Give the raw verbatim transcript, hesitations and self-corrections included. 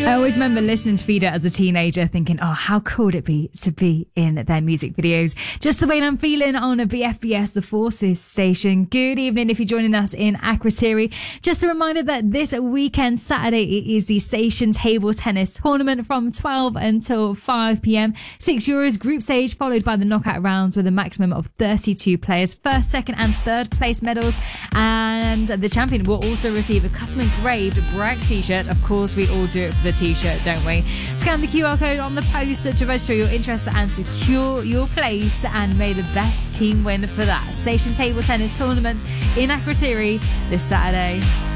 I always remember listening to Vida as a teenager thinking, oh, how cool would it be to be in their music videos? Just the way I'm feeling on a B F B S, the Forces station. Good evening if you're joining us in Akrotiri. Just a reminder that this weekend, Saturday, it is the station table tennis tournament from twelve until five p.m. Six Euros group stage, followed by the knockout rounds with a maximum of thirty-two players. First, second and third place medals. And the champion will also receive a custom engraved Bragg t-shirt. Of course, we all do it for the t-shirt, don't we? Scan the Q R code on the poster to register your interest and secure your place, and may the best team win for that station table tennis tournament in Akrotiri this Saturday.